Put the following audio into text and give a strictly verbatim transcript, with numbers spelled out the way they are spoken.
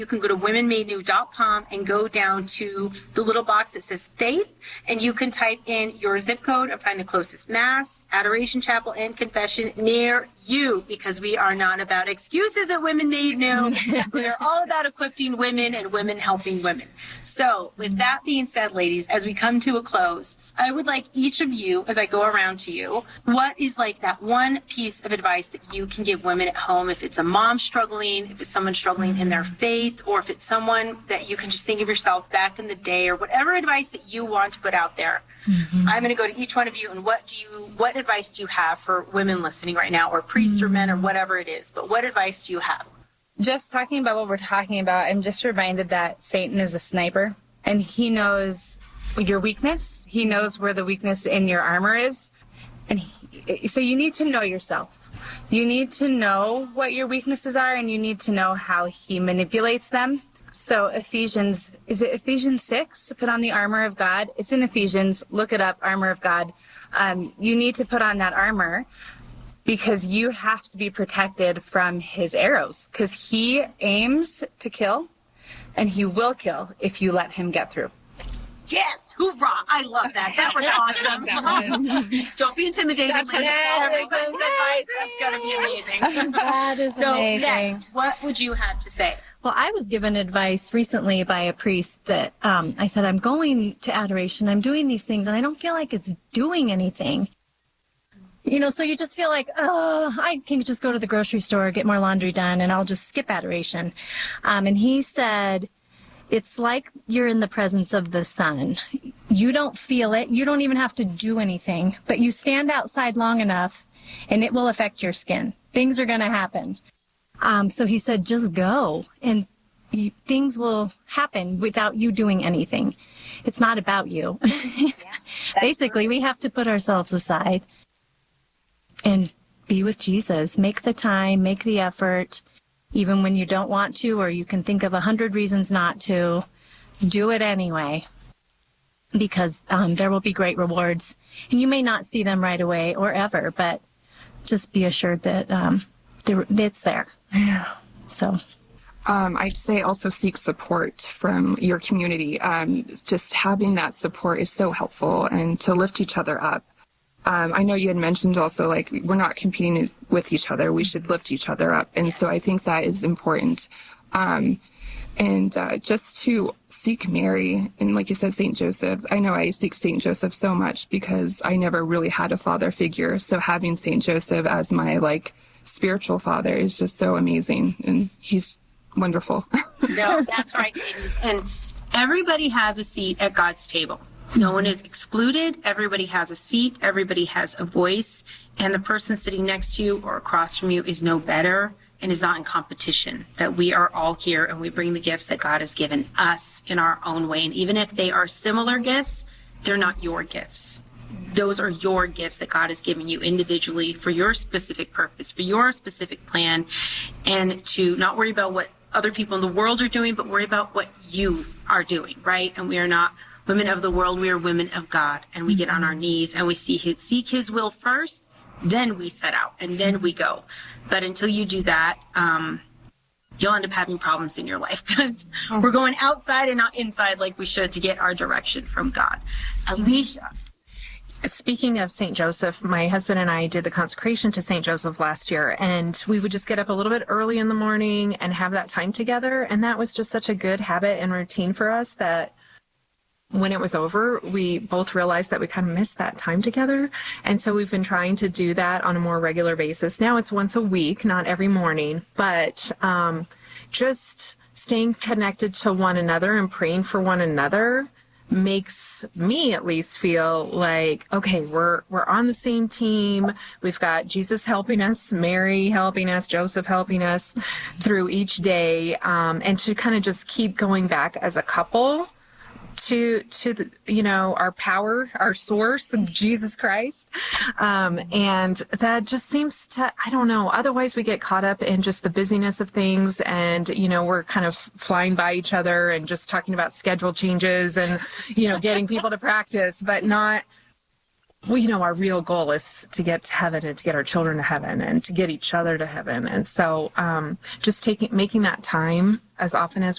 You can go to women made new dot com and go down to the little box that says faith, and you can type in your zip code and find the closest mass, adoration chapel, and confession near you, because we are not about excuses at Women Made New. We are all about equipping women and women helping women. So with that being said, ladies, as we come to a close, I would like each of you, as I go around to you, what is like that one piece of advice that you can give women at home, if it's a mom struggling, if it's someone struggling in their faith, or if it's someone that you can just think of yourself back in the day, or whatever advice that you want to put out there. Mm-hmm. I'm going to go to each one of you, and what do you, what advice do you have for women listening right now, or priests mm-hmm. or men or whatever it is, but what advice do you have? Just talking about what we're talking about, I'm just reminded that Satan is a sniper, and he knows your weakness. He knows where the weakness in your armor is. And he, so you need to know yourself. You need to know what your weaknesses are, and you need to know how he manipulates them. So Ephesians, is it Ephesians six? Put on the armor of God. It's in Ephesians. Look it up, armor of God. Um, you need to put on that armor because you have to be protected from his arrows, because he aims to kill, and he will kill if you let him get through. Yes, hoorah! I love that. That was awesome. Don't be intimidated with everyone's advice. That's going to be amazing. That is so amazing. Next, what would you have to say? Well, I was given advice recently by a priest that um, I said, I'm going to adoration, I'm doing these things, and I don't feel like it's doing anything. You know, so you just feel like, oh, I can just go to the grocery store, get more laundry done, and I'll just skip adoration. Um, and he said, it's like you're in the presence of the sun. You don't feel it. You don't even have to do anything, but you stand outside long enough, and it will affect your skin. Things are going to happen. Um, so he said, just go, and you, things will happen without you doing anything. It's not about you. Yeah, basically, we have to put ourselves aside and be with Jesus. Make the time, make the effort, even when you don't want to, or you can think of a hundred reasons not to. Do it anyway, because um, there will be great rewards. And you may not see them right away or ever, but just be assured that um, it's there. So, um, I'd say also seek support from your community. Um, just having that support is so helpful, and to lift each other up. Um, I know you had mentioned also, like, we're not competing with each other. We should lift each other up. And yes. So I think that is important. Um, and uh, just to seek Mary, and like you said, Saint Joseph. I know I seek Saint Joseph so much because I never really had a father figure. So having Saint Joseph as my, like, spiritual father is just so amazing, and he's wonderful. No, that's right, ladies. And everybody has a seat at God's table. No one is excluded. Everybody has a seat. Everybody has a voice. And the person sitting next to you or across from you is no better and is not in competition. That we are all here, and we bring the gifts that God has given us in our own way. And even if they are similar gifts, they're not your gifts. Those are your gifts that God has given you individually for your specific purpose, for your specific plan, and to not worry about what other people in the world are doing, but worry about what you are doing, right? And we are not women of the world, we are women of God, and we get on our knees and we see his, seek his will first, then we set out, and then we go. But until you do that, um, you'll end up having problems in your life, because we're going outside and not inside like we should to get our direction from God. Alicia. Speaking of Saint Joseph, my husband and I did the consecration to Saint Joseph last year, and we would just get up a little bit early in the morning and have that time together. And that was just such a good habit and routine for us that when it was over, we both realized that we kind of missed that time together. And so we've been trying to do that on a more regular basis. Now it's once a week, not every morning, but um, just staying connected to one another and praying for one another makes me at least feel like, okay, we're we're on the same team. We've got Jesus helping us, Mary helping us, Joseph helping us through each day, um, and to kind of just keep going back as a couple to to the, you know, our power, our source, Jesus Christ, um, and that just seems to, I don't know. Otherwise, we get caught up in just the busyness of things, and you know, we're kind of flying by each other and just talking about schedule changes and you know, getting people to practice, but not. Well, you know, our real goal is to get to heaven and to get our children to heaven and to get each other to heaven, and so um, just taking making that time as often as we